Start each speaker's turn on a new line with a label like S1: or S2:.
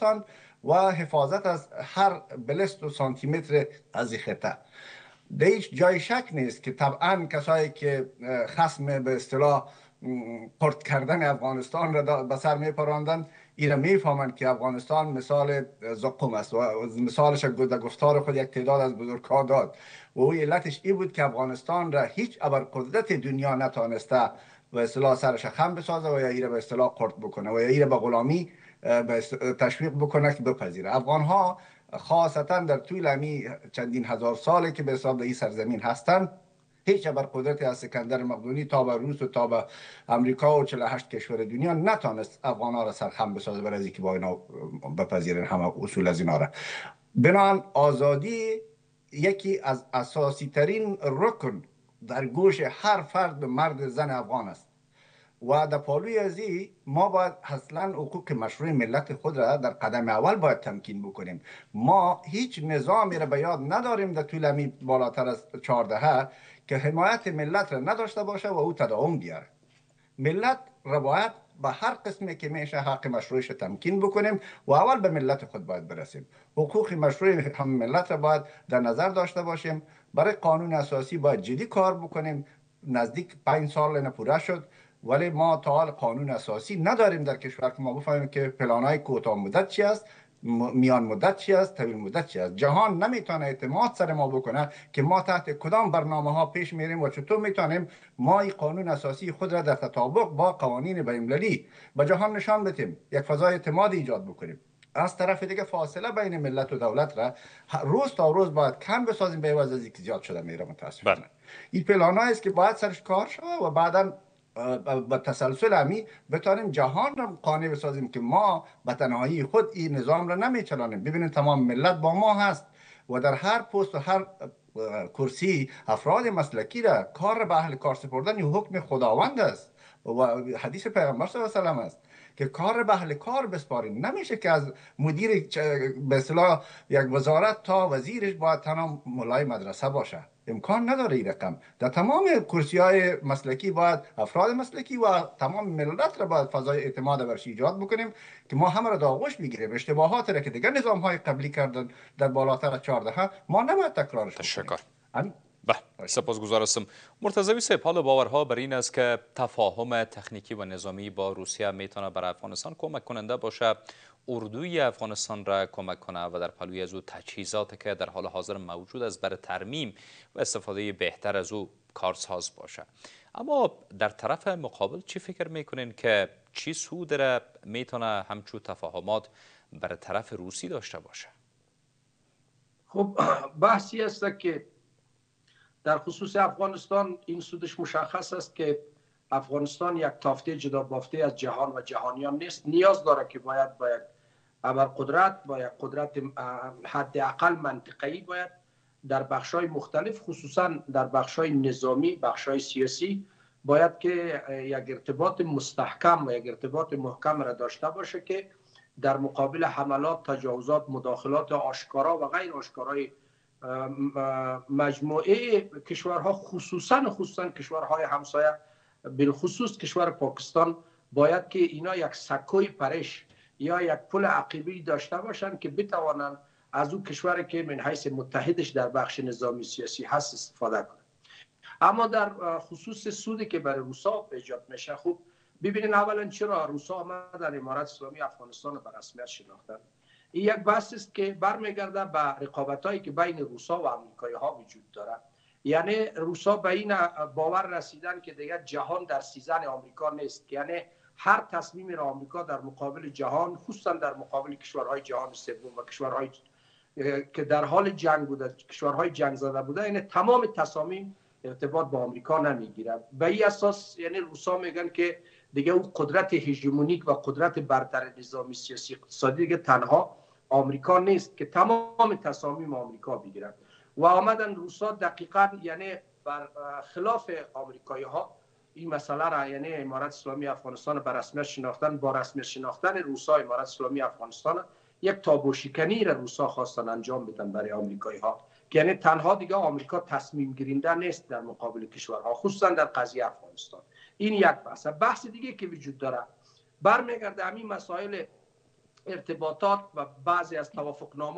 S1: افغانستان و حفاظت از هر بلست و سانتی متر از این خطه. در هیچ جای شک نیست که طبعا کسایی که خصم به اصطلاح پرت کردن افغانستان را به سر میپراندن ایره میفهمند که افغانستان مثال زقوم است و مثالش در گفتار خود یک تعداد از بزرگها داد و او علتش این بود که افغانستان را هیچ ابرقدرت دنیا نتانسته به اصطلاح سرش خم بسازه و یا ایره به اصطلاح قرد بکنه و یا ایره به غلامی تشویق بکنه که بپذیره. افغانها خاصتا در طول امی چندین هزار ساله که به حساب این سرزمین هستند هیچ ابرقدرتی از سکندر مقدونی تا به روس و تا به امریکا و 48 کشور دنیا نتانست افغانها را سرخم بسازه برای از اینکه با اینا بپذیرن همه اصول از اینا را. بنابراین آزادی یکی از اساسی ترین رکن در گوش هر فرد مرد زن افغان است و در پالوی ازی ما باید اصلا حقوق مشروع ملت خود را در قدم اول باید تمکین بکنیم. ما هیچ نظامی را به یاد نداریم در طول امی بالاتر از 14 که حمایت ملت را نداشته باشه و او تداوم بیاره. ملت را باید به هر قسمی که میشه حق مشروعش تمکین بکنیم و اول به ملت خود باید برسیم. حقوق مشروع هم ملت را باید در نظر داشته باشیم. برای قانون اساسی باید جدی کار بکنیم. نزدیک 5 سال پوره شد ولی ما تا حال قانون اساسی نداریم در کشور که ما بفهمیم که پلانهای کوتاه مدت چی است، میان مدت چی است، طویل مدت چی است. جهان نمیتونه اعتماد سر ما بکنه که ما تحت کدام برنامه ها پیش میریم و چطور میتونیم ما این قانون اساسی خود را در تطابق با قوانین بین‌المللی به جهان نشان بدیم، یک فضای اعتماد ایجاد بکنیم. از طرف دیگه فاصله بین ملت و دولت را روز تا روز باید کم بسازیم به عوض از اینکه زیاد شده میره. متاسفانه این پلان‌ها است که باید سرش کار شود و بعداً با تسلسل امی بتانیم جهان را قانع بسازیم که ما به تنهایی خود این نظام را نمیچلانیم. ببینید تمام ملت با ما هست و در هر پست و هر کرسی افراد مسلکی را کار را به اهل کار سپردن این حکم خداوند است و حدیث پیغمبر صلی الله علیه و سلم است که کار را به اهل کار بسپاریم. نمیشه که از مدیر به اصطلاح یک وزارت تا وزیرش باید تنها مولای مدرسه باشه. امکان نداره این رقم. در تمام کرسی های مسلکی باید افراد مسلکی و تمام ملت را باید فضای اعتماد برش ایجاد بکنیم که ما همه را در آغوش بگیریم. اشتباهات را که دیگر نظام های قبلی کردن در بالاتر از 14 ما نباید تکرارش
S2: تشکر. سپاسگزار هستم. مرتضوی صاحب، حال باورها بر این است که تفاهم تکنیکی و نظامی با روسیه میتونه برای افغانستان کمک کننده باشه، اردوی افغانستان را کمک کنه و در پلوی از او تجهیزاتی که در حال حاضر موجود است برای ترمیم و استفاده بهتر از او کارساز باشه. اما در طرف مقابل چی فکر میکنین که چی سود را میتونه همچون تفاهمات برای طرف روسی داشته باشه؟
S3: خب بحثی است که در خصوص افغانستان این سودش مشخص است که افغانستان یک تافته جدا بافته از جهان و جهانیان نیست. نیاز داره که باید با یک ابرقدرت، با یک قدرت حداقل منطقه‌ای باید در بخش‌های مختلف، خصوصا در بخش‌های نظامی، بخش‌های سیاسی، باید که یک ارتباط مستحکم و یک ارتباط محکم را داشته باشه که در مقابل حملات، تجاوزات، مداخلات آشکارا و غیر آشکارای مجموعه کشورها، خصوصا کشورهای همسایه، بالخصوص کشور پاکستان، باید که اینا یک سکوی پرش یا یک پل عقیبی داشته باشند که بتوانند از اون کشوری که من حیث متحدش در بخش نظامی سیاسی هست استفاده کنند. اما در خصوص سودی که برای روسا ایجاد میشه، خب ببینید اولا چرا روسا آمدن امارت اسلامی افغانستان رو به رسمیت شناختن. این یک بحث است که برمیگرده به رقابتایی که بین روسا و آمریکایی ها وجود داره. یعنی روسا به این باور رسیدن که دیگر جهان در سیزن آمریکا نیست، یعنی هر تصمیمی را آمریکا در مقابل جهان، خصوصا در مقابل کشورهای جهان سوم و کشورهای که در حال جنگ بوده، کشورهای جنگ زده بوده، یعنی تمام تصامیم ارتباط با آمریکا نمیگیره. به این اساس یعنی روسا میگن که دیگه اون قدرت هژمونیک و قدرت برتر نظامی سیاسی اقتصادی دیگه تنها آمریکا نیست که تمام تصامیم آمریکا بگیرن. و آمدن روسا دقیقاً یعنی بر خلاف آمریکایی ها این مسئله را، یعنی امارت اسلامی افغانستان به رسمیت شناختن، با رسمیت شناختن روسا امارت اسلامی افغانستان یک تابوشکنی را روسا خواستن انجام بدن برای آمریکایی ها، که یعنی تنها دیگه آمریکا تصمیم گیرنده نیست در مقابل کشورها، خصوصا در قضیه افغانستان. این یک بحث دیگه که وجود داره برمیگرده همین مسائل ارتباطات و بعضی از توافقنامه